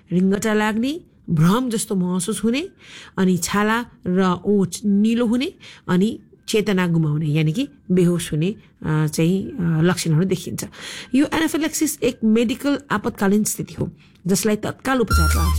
रिङ्गटा लाग्ने, भ्रम जस्तो महसुस हुने, अनि छाला र ओठ निलो हुने, अनि चेतना गुमाउने यानि कि बेहोस हुने चाहिँ लक्षणहरू देखिन्छ। यो एनाफिलेक्सिस एक मेडिकल आपतकालीन स्थिति हो जसलाई तत्काल उपचारको आवश्यकता